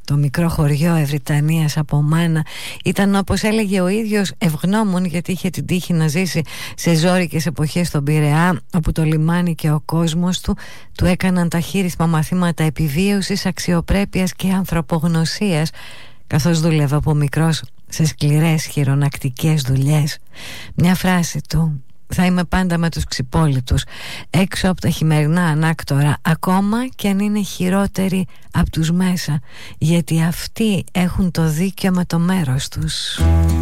το μικρό χωριό Ευρυτανίας από μάνα. Ήταν, όπως έλεγε ο ίδιος, ευγνώμων, γιατί είχε την τύχη να ζήσει σε ζώρικες εποχές στον Πειραιά, όπου το λιμάνι και ο κόσμος του έκαναν τα χείρισμα μαθήματα επιβίωσης, αξιοπρέπειας και ανθρωπογνωσίας, καθώς δούλευε από μικρός σε σκληρές χειρονακτικές δουλειές. Μια φράση του: «Θα είμαι πάντα με τους ξυπόλυτους, έξω από τα χειμερινά ανάκτορα, ακόμα και αν είναι χειρότεροι από τους μέσα, γιατί αυτοί έχουν το δίκιο με το μέρος τους».